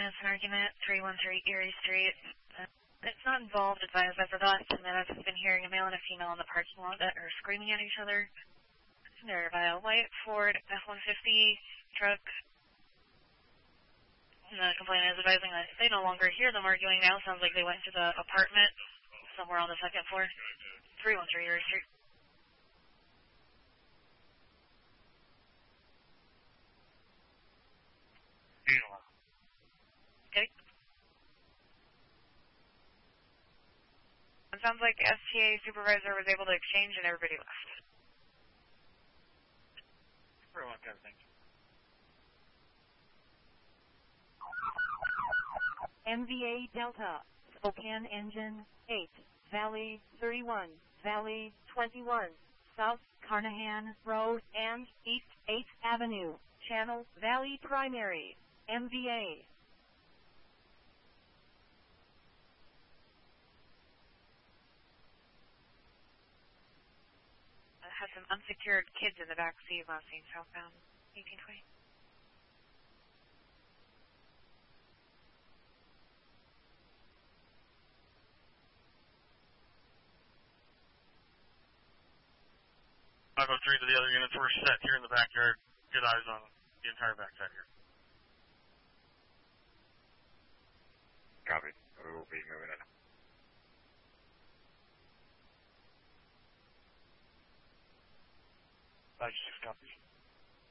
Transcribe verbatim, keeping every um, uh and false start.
has an argument, three one three Erie Street. Uh, it's not involved, advised as of us, and that I've been hearing a male and a female in the parking lot that are screaming at each other. They're by a white Ford F one fifty truck. And the complainant is advising that they no longer hear them arguing now. Sounds like they went to the apartment somewhere on the second floor. three one three Erie Street. Okay. It sounds like the S T A supervisor was able to exchange and everybody left. Everyone, good, thank you. M V A Delta, Spokane Engine, eight, Valley, thirty-one, Valley, twenty-one, South Carnahan Road and East eighth Avenue, Channel Valley Primary, M V A. Had some unsecured kids in the back seat last seen southbound eighteen twenty. five oh three to the other units. We're set here in the backyard. Good eyes on the entire backside here. Copy. We will be moving in. five six copies.